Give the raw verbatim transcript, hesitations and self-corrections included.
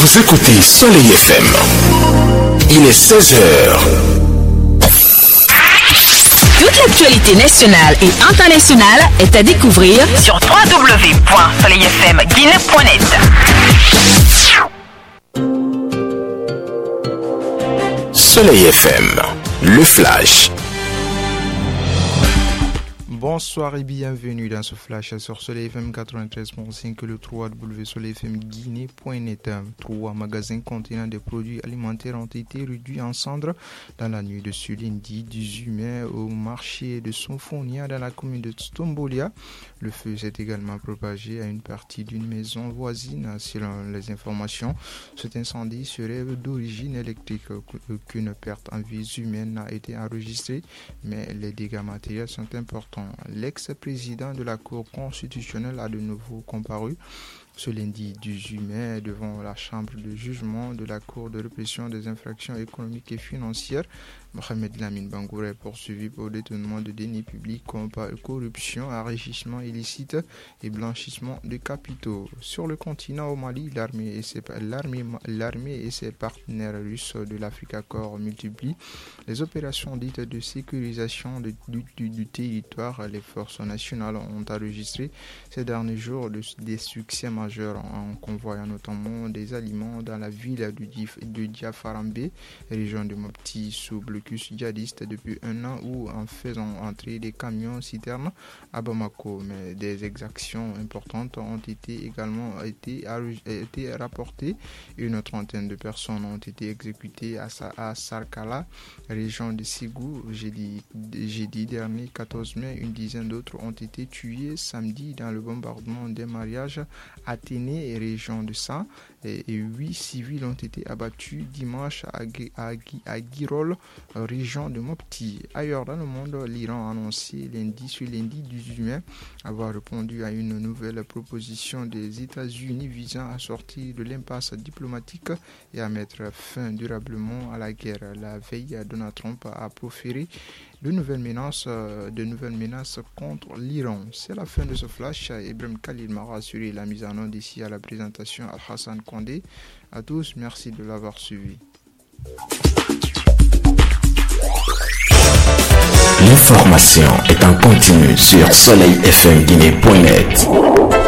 Vous écoutez Soleil F M. Il est seize heures. Toute l'actualité nationale et internationale est à découvrir sur w w w point soleil f m guinée point net. Soleil F M, le flash. Bonsoir et bienvenue dans ce flash sur Soleil F M quatre-vingt-treize point cinq et le w w w point soleil f m guinée point net. Trois magasins contenant des produits alimentaires ont été réduits en cendres dans la nuit de ce lundi dix-huit mai au marché de Sonfonia dans la commune de Stombolia. Le feu s'est également propagé à une partie d'une maison voisine. Selon les informations, cet incendie serait d'origine électrique. Aucune perte en vies humaines n'a été enregistrée, mais les dégâts matériels sont importants. L'ex-président de la Cour constitutionnelle a de nouveau comparu ce lundi dix-huit mai devant la chambre de jugement de la Cour de répression des infractions économiques et financières. Mohamed Lamine Bangoura est poursuivi pour détournement de deniers publics, corruption, enrichissement illicite et blanchissement de capitaux. Sur le continent au Mali, l'armée et ses, l'armée, l'armée et ses partenaires russes de l'Africa Corps multiplient les opérations dites de sécurisation de, du, du, du territoire. Les forces nationales ont enregistré ces derniers jours de, des succès majeurs en convoyant notamment des aliments dans la ville de Diafarambé, région de Mopti, sous blocus djihadiste depuis un an, ou en faisant entrer des camions citernes à Bamako. Mais des exactions importantes ont été également été, été rapportées. Une trentaine de personnes ont été exécutées à, à Sarkala, région de Ségou, jeudi, jeudi dernier quatorze mai. Une dizaine d'autres ont été tuées samedi dans le bombardement des mariages à Athénée, région de Sa, et huit civils ont été abattus dimanche à, à, à Girol, région de Mopti. Ailleurs dans le monde, l'Iran a annoncé lundi, ce lundi dix-huit mai avoir répondu à une nouvelle proposition des États-Unis visant à sortir de l'impasse diplomatique et à mettre fin durablement à la guerre. La veille, Donald Trump a proféré de nouvelles menaces, de nouvelles menaces contre l'Iran. C'est la fin de ce flash. Ibrahim Khalil m'a rassuré la mise en onde ici à la présentation à Hassan Kondé. À tous, merci de l'avoir suivi. L'information est en continu sur soleil f m guinée point net.